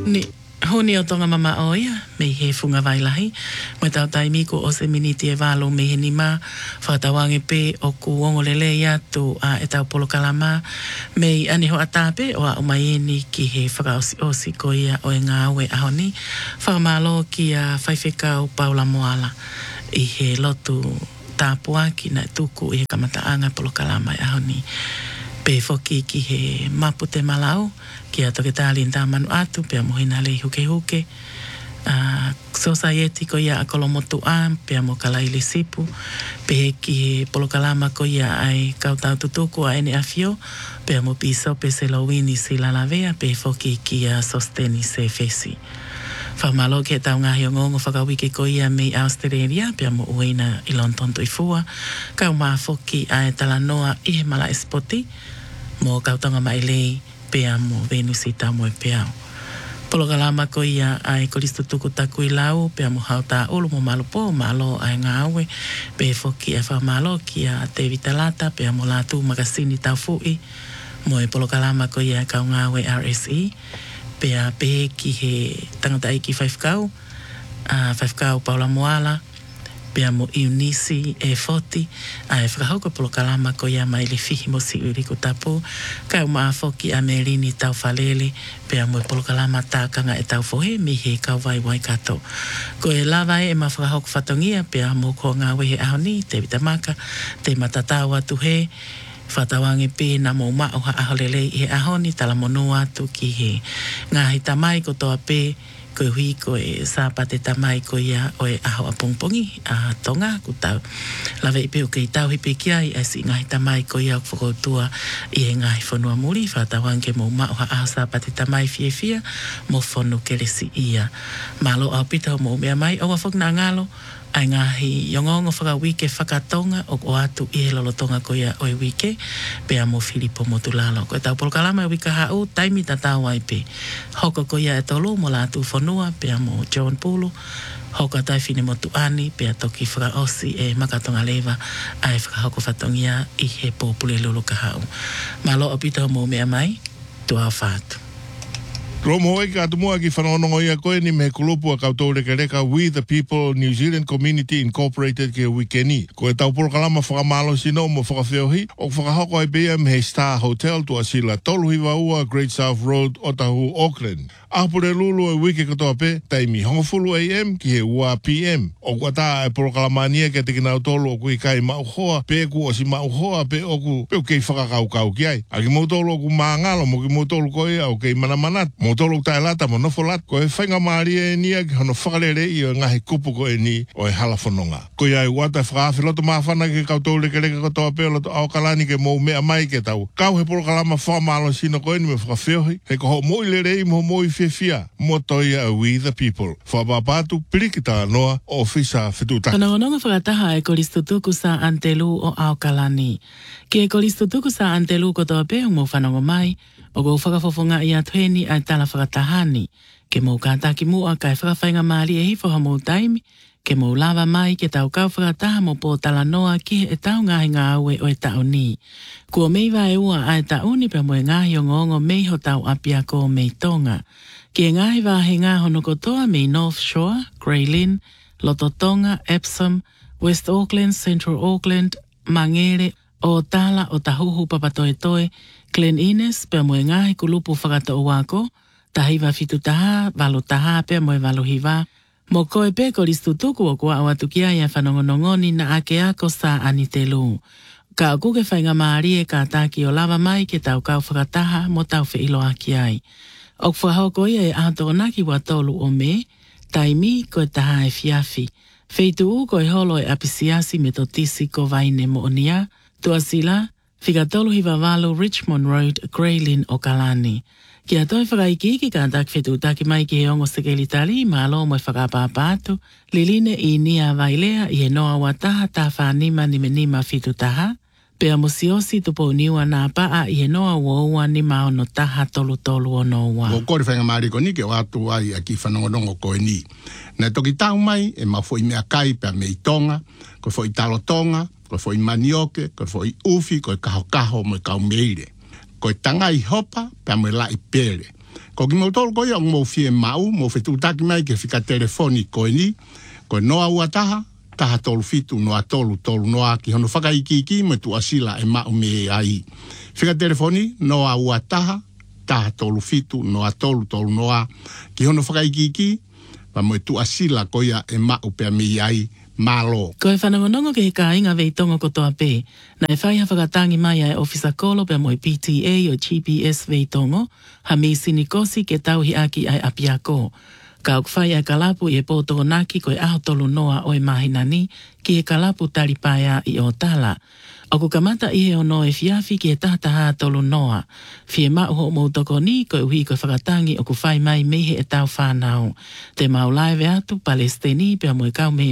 Honi o tonga mama oia, me he funga vailahi. Mo tau taimi ko o se miniti e walo me he nima, whakatawange pe o ku ongolele atu a e tau polokalama, me aniho atape o a umayeni ki he whakaosi ko ia o e ngā aue ahoni, whakamalo ki a whaiwhekau Paula Moala i he lotu tāpua ki na tuku i he kamataanga polokalama e ahoni. Pe foki ki he mapute malau, ki a toke tālin tā manu atu, pia mohina lei huke huke. Society ko ia a kolomotu a, pia mo kalaili sipu. Pe ki he polokalama ko ia ai kautau tutuku a ene afio, pia mo piso pe se lawini si lalavea, pe foki ki a sosteni se fesi. Whamalo ke tau ngahi o ngongo whakawike ko ia me Australia, pia mo uena i lontonto i fua. Kau maa foki a e talanoa i he mala espoti, mo kautanga mai lei, pia mo Venusita mo e peao. Polokalama ko ia ai kolisto tuku taku i lau, pia mo hauta ulu mo malupo, malo ai ngā aue, pe foki e whamalo ki a te vitalata, pia mo latu makasini tau fui, mo e polokalama ko ia kau ngā aue RSE, pea pe ki he tangata iki whaifkau Paula Moala, pea mo Eunice e Foti, a e whakahauka polokalama ko ia mai le fihi mo si uri ko tapu, kau maa foki a Merini tau whalele, pea mo e polokalama tākanga e tau fohe, mi he kau vai kato. Ko e lawa e ma whakahauka whatongia, pea mo ko ngā wehe ahoni, te vitamaka, te matatau atu he, whatawange pe na mo mao ha aholele i he ahoni tala monua atu ki he ngahi tamai ko toa pe ko hui ko e sāpate tamai ko ia o e aho a pongpongi a tonga ku tau lawe i pe o kei tau hipe kia i asi ngahi tamai ko ia whakotua i he ngahi whanua muri whatawange mo mao ha aho sāpate tamai fia mo whanu keresi ia malo au pita mo mea mai o wafok na ngalo ai ngahi yongongo whakawike whakatonga o atu i he lolotonga ko ia o e wike pea mo Filipo Motulalo. Ko e tau polokalama e wika hau taimi tatau ai pe. Hoko ko ia e tolu mo la atu whanua pea mo John Pulu. Hoko tai fine mo tuani pea toki whakaosi e makatonga lewa ai whakahoko whatongia i he pōpule lulu ka hau. Malo opita mo mea mai, tua whātu. Romo e ka atumua ki whanonongo ia koe ni me kulupu a koutou reka We the People New Zealand Community Incorporated ke wikeni. Ko e tau polokalama whakamalo sino mo whakawheohi o whakahoko ai bea me he Star Hotel tua sila toluhiwa ua Great South Road Otahu Auckland. Ahapure lulu e wike katoa pe taimi hongofulu AM ki he ua PM. O kuata e polokalamania ke te kinau tolu o kui kai mauhoa pe ku o si mauhoa pe oku pe o kei whakakau ki ai. A ki mautolu o ku maangalo mo ki mautolu koe au kei manamanat. Mautolu tai lata mo nofolat ko e whainga maaria e nia ki hono whakarere i o ngahi kupu ko e ni o e hala whanonga. Ko ia e wata whakawhi loto maafana ke koutou reka katoa pe loto aukalani ke mou mea mai ke tau. Kau he polokalama whamalo sino koe ni me whakawheohi. He ko ho moi lerei mo moi fia motoia We the People. Whabapatu pirikita noa o fisa whituta. Kanongononga whakataha e koristutuku sa Antelu o Aukalani. Ki e koristutuku sa Antelu ko toa peong mo whanongo mai, o go whakafofonga i atueni ai tala whakatahani. Ke mou kātaki mua kai whakawhainga maari e hifo ha mou taimi, ke mou lava mai ke tau kau whakataha mo pō tala noa ki e tau ngahi ngā aue o e tau ni. Kua meiwa e ua ai tau ni pe mo e ngahi o ngongo meiho tau apia ko mei tonga. Ki e ngahi wahe ngā hono kotoa mei North Shore, Greylin, Lototonga, Epsom, West Auckland, Central Auckland, Mangere, o tala o tahuhu papatoetoe, Glen Innes, pe mo e ngahi kulupu whakata o wako, tahiwa fitu taha, valo taha, pe mo e valo hiwa, mo koe pe koristutuku o kua o atukia ia whanongonongoni na ake ako sa anitelu. Ka kuke whainga maari e ka tāki o lava mai ke tau kau whakataha mo tau whiilo aki ai. O whahoko ia e ato naki wa tolu o me, taimi koe taha e fiafi. Feitu u koe holo e apisiasi me to tisi ko vaine mo onia, tua sila, whikatolu hiwa walo Richmond Road, Greylin o Kalani. Ki a toi whakaiki ka tak whetu taki mai ki he ongo sekeli tali, malo mo e whakapapatu, liline i nia vailea i he noa wataha ta whanima ni menima fitu taha, pea musiosi tupo niwa nā paa i he noa woua ni mao no taha tolu o noa. O kore whainga maari ko ni ke watu ai a ki whanongonongo koe ni. Nā toki tau mai e ma fwoi mea kai pea mei tonga, koe fwoi talo tonga, koe fwoi manioke, koe fwoi ufi, koe kaho mo e kau meire. Koe tanga i hopa pea mo e lai pere. Ko ki mo tolu ko ia mo fie mau, mo fe tutaki mai ke fika telefoni ko ni, ko noa uataha, taha tolu fitu noa tolu noa ki hono whakaiki me tu asila e mau me ai. Fika telefoni noa uataha, taha tolu fitu noa tolu noa ki hono whakaiki pa mo tu asila ko ia e mau pe me ai. Malo. Ko e whanangonongo ke he ka inga vei tongo kotoa pē. Na e whai hawhakatangi mai ai ofisa kolo pe mo i PTA o GPS vei tongo, ha mi sinikosi ke tauhi aki ai apiako. Ka ok whai ai kalapu i e pōtoko naki ko e aho tolu noa o e mahinani ki e kalapu talipaya i o tala. O ku kamata i he ono e fiafi ki e tahataha tolu noa. Fie mau ho moutoko ni ko e uhi ko e whakatangi o ku whai mai mehe e tau whanau. Te mau laive atu Palestini pe mo e kau me